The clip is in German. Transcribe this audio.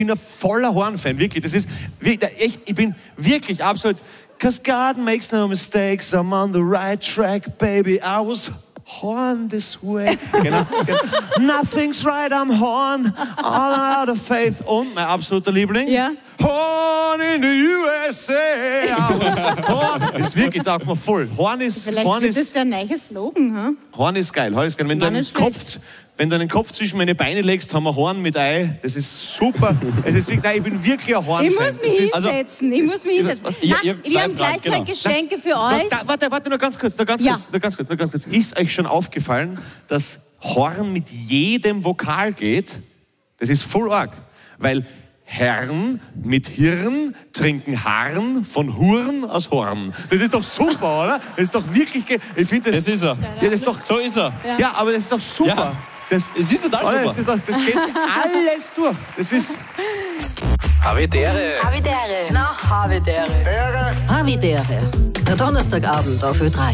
bin ein voller Horn-Fan, wirklich. Das ist echt, ich bin wirklich absolut. 'Cause God makes no mistakes, I'm on the right track, baby. I was Horn this way. Genau. Nothing's right, I'm Horn, all out of faith. Und mein absoluter Liebling. Ja. Horn in the USA. Horn ist wirklich, taugt mir voll. Horn ist. Vielleicht Horn wird ist, das der neue Slogan, ha? Horn ist geil. Horn ist geil. Wenn du einen Kopf zwischen meine Beine legst, haben wir Horn mit Ei. Das ist super. Es ist wirklich, nein, ich bin wirklich ein Horn-Fan. Ich muss mich hinsetzen. Wir haben gleich genau. Geschenke für euch. Warte, nur ganz kurz. Ist euch schon aufgefallen, dass Horn mit jedem Vokal geht? Das ist voll arg. Weil Herren mit Hirn trinken Harn von Huren aus Horn. Das ist doch super, oder? Das ist doch wirklich... Ich finde das... Das ist er. Ja, das ist doch, So ist er. ja, aber das ist doch super. Ja. Das ist total super. Das geht alles durch. Das ist... Havidere. Havidere. Na, Havidere. Havidere. Der Donnerstagabend auf Ö3.